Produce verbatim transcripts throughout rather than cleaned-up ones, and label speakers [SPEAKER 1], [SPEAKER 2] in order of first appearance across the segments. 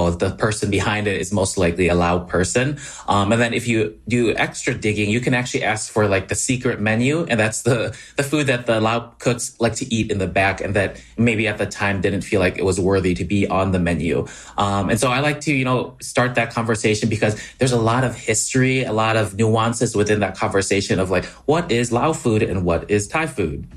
[SPEAKER 1] So the person behind it is most likely a Lao person. Um, and then if you do extra digging, you can actually ask for like the secret menu. And that's the, the food that the Lao cooks like to eat in the back and that maybe at the time didn't feel like it was worthy to be on the menu. Um, and so I like to, you know, start that conversation because there's a lot of history, a lot of nuances within that conversation of like, what is Lao food and what is Thai food?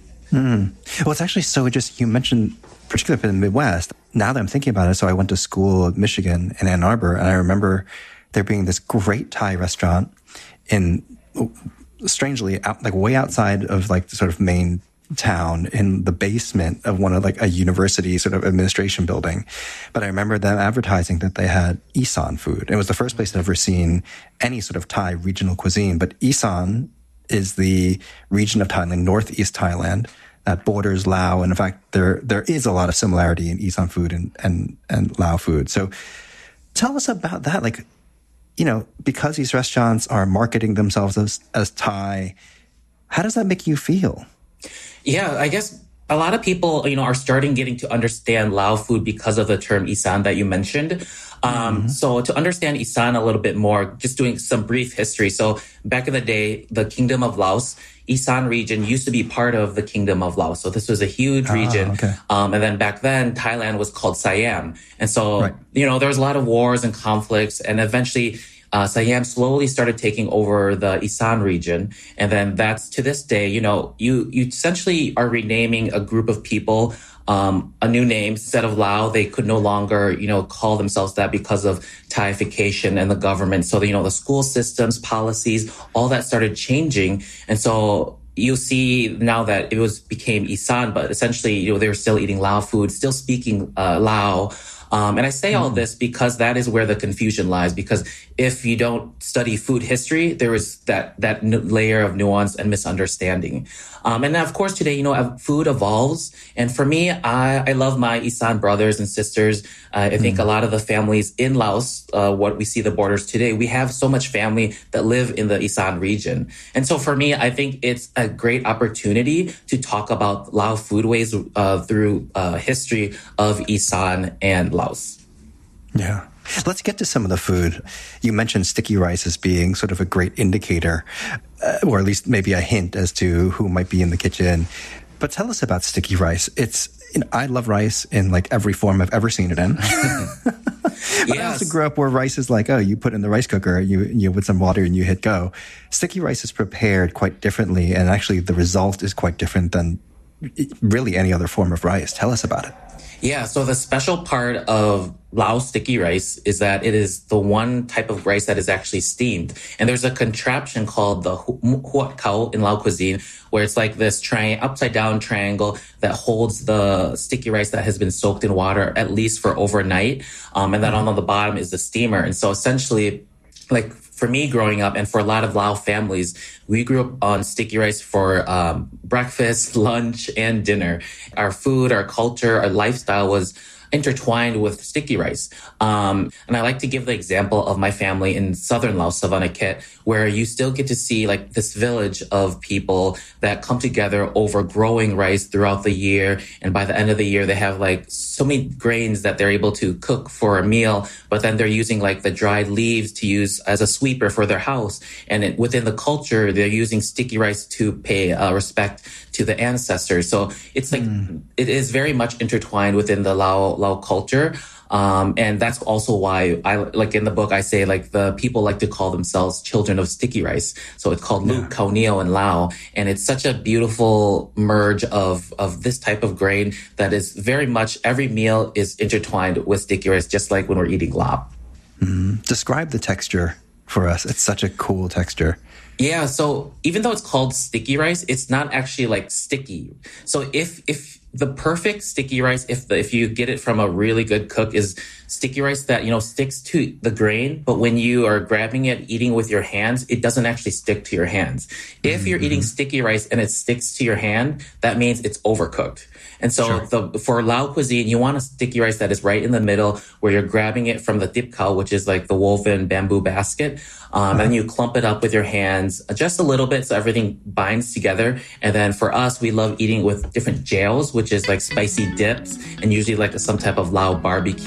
[SPEAKER 2] Mm. Well, it's actually so interesting. You mentioned, particularly in the Midwest, now that I'm thinking about it, so I went to school in Michigan in Ann Arbor, and I remember there being this great Thai restaurant in, strangely, out, like way outside of like the sort of main town in the basement of one of like a university sort of administration building. But I remember them advertising that they had Isan food. It was the first place I'd ever seen any sort of Thai regional cuisine. But Isan is the region of Thailand, northeast Thailand, that borders Lao. And in fact, there there is a lot of similarity in Isan food and, and, and Lao food. So tell us about that. Like, you know, because these restaurants are marketing themselves as, as Thai, how does that make you feel?
[SPEAKER 1] Yeah, I guess a lot of people, you know, are starting getting to understand Lao food because of the term Isan that you mentioned. Um, mm-hmm. So to understand Isan a little bit more, just doing some brief history. So back in the day, the Kingdom of Laos, Isan region used to be part of the Kingdom of Laos. So this was a huge region.
[SPEAKER 2] Ah, okay.
[SPEAKER 1] Um, and then back then, Thailand was called Siam. And so, right. you know, there was a lot of wars and conflicts. And eventually, uh, Siam slowly started taking over the Isan region. And then that's to this day, you know, you, you essentially are renaming a group of people Um, a new name instead of Lao. They could no longer, you know, call themselves that because of Thaification and the government. So, you know, the school systems, policies, all that started changing. And so you see now that it was became Isan, but essentially, you know, they were still eating Lao food, still speaking uh, Lao. Um, and I say all this because that is where the confusion lies. Because if you don't study food history, there is that that n- layer of nuance and misunderstanding. Um, and of course, today, you know, food evolves. And for me, I, I love my Isan brothers and sisters. Uh, I think mm. a lot of the families in Laos, uh, what we see the borders today, we have so much family that live in the Isan region. And so for me, I think it's a great opportunity to talk about Lao foodways uh, through uh, history of Isan and Laos.
[SPEAKER 2] Yeah. Let's get to some of the food. You mentioned sticky rice as being sort of a great indicator, uh, or at least maybe a hint as to who might be in the kitchen. But tell us about sticky rice. It's, you know, I love rice in like every form I've ever seen it in. But yes. I also grew up where rice is like, oh, you put in the rice cooker, you you with some water and you hit go. Sticky rice is prepared quite differently, and actually the result is quite different than really any other form of rice. Tell us about it.
[SPEAKER 1] Yeah, so the special part of Lao sticky rice is that it is the one type of rice that is actually steamed. And there's a contraption called the huat khao in Lao cuisine, where it's like this tri- upside down triangle that holds the sticky rice that has been soaked in water at least for overnight. Um, and then on the bottom is the steamer. And so essentially, like for me growing up and for a lot of Lao families, we grew up on sticky rice for um, breakfast, lunch, and dinner. Our food, our culture, our lifestyle was intertwined with sticky rice. Um, and I like to give the example of my family in southern Laos, Savannakhet, where you still get to see like this village of people that come together over growing rice throughout the year. And by the end of the year, they have like so many grains that they're able to cook for a meal, but then they're using like the dried leaves to use as a sweeper for their house. And it, within the culture, they're using sticky rice to pay uh, respect to the ancestors. So it's like, mm. it is very much intertwined within the Lao, Lao culture. Um, and that's also why I, like in the book, I say like the people like to call themselves children of sticky rice. So it's called yeah. Lu Khao Neo in Lao. And it's such a beautiful merge of, of this type of grain that is very much every meal is intertwined with sticky rice, just like when we're eating lap.
[SPEAKER 2] Mm. Describe the texture for us. It's such a cool texture.
[SPEAKER 1] Yeah, so even though it's called sticky rice, it's not actually like sticky. So if if the perfect sticky rice, if the, if you get it from a really good cook, is sticky rice that, you know, sticks to the grain, but when you are grabbing it, eating with your hands, it doesn't actually stick to your hands. If mm-hmm. you're eating sticky rice and it sticks to your hand, that means it's overcooked. And so sure. the, for Lao cuisine, you want a sticky rice that is right in the middle where you're grabbing it from the tip khao, which is like the woven bamboo basket. Um, uh-huh. And you clump it up with your hands just a little bit so everything binds together. And then for us, we love eating with different jails, which is like spicy dips and usually like some type of Lao barbecue.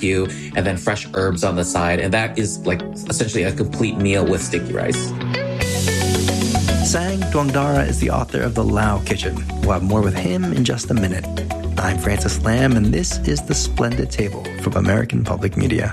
[SPEAKER 1] and then fresh herbs on the side. And that is like essentially a complete meal with sticky rice.
[SPEAKER 2] Sang Duangdara is the author of The Lao Kitchen. We'll have more with him in just a minute. I'm Francis Lam, and this is The Splendid Table from American Public Media.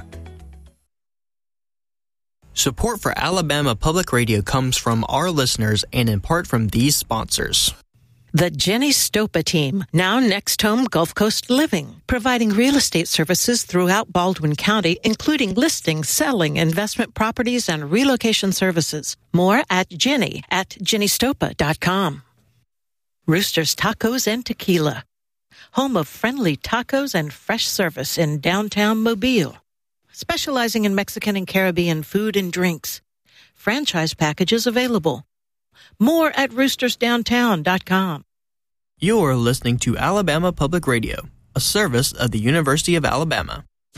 [SPEAKER 3] Support for Alabama Public Radio comes from our listeners and in part from these sponsors.
[SPEAKER 4] The Jenny Stopa team, now Next Home Gulf Coast Living, providing real estate services throughout Baldwin County, including listing, selling, investment properties, and relocation services. More at Jenny at jenny stopa dot com. Rooster's Tacos and Tequila, home of friendly tacos and fresh service in downtown Mobile. Specializing in Mexican and Caribbean food and drinks. Franchise packages available. More at roosters downtown dot com.
[SPEAKER 3] You're listening to Alabama Public Radio, a service of the University of Alabama.